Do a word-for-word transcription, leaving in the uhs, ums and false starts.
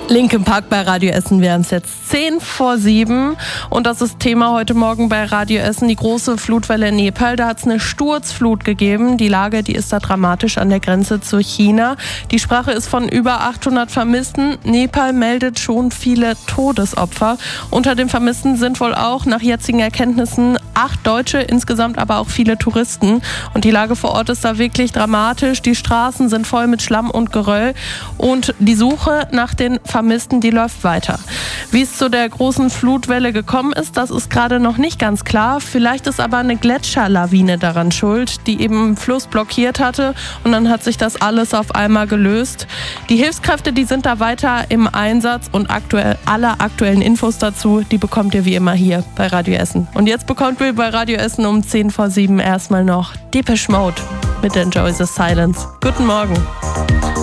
Linkin Park bei Radio Essen. Wir haben es jetzt zehn vor sieben und das ist Thema heute Morgen bei Radio Essen. Die große Flutwelle in Nepal, da hat es eine Sturzflut gegeben. Die Lage, die ist da dramatisch an der Grenze zu China. Die Sprache ist von über achthundert Vermissten. Nepal meldet schon viele Todesopfer. Unter den Vermissten sind wohl auch nach jetzigen Erkenntnissen acht Deutsche, insgesamt aber auch viele Touristen. Und die Lage vor Ort ist da wirklich dramatisch. Die Straßen sind voll mit Schlamm und Geröll und die Suche nach den Vermissten, die läuft weiter. Wie es zu der großen Flutwelle gekommen ist, das ist gerade noch nicht ganz klar. Vielleicht ist aber eine Gletscherlawine daran schuld, die eben einen Fluss blockiert hatte und dann hat sich das alles auf einmal gelöst. Die Hilfskräfte, die sind da weiter im Einsatz und aktuell alle aktuellen Infos dazu, die bekommt ihr wie immer hier bei Radio Essen. Und jetzt bekommt ihr bei Radio Essen um zehn vor sieben erstmal noch Depeche Mode mit Enjoy the Silence. Guten Morgen.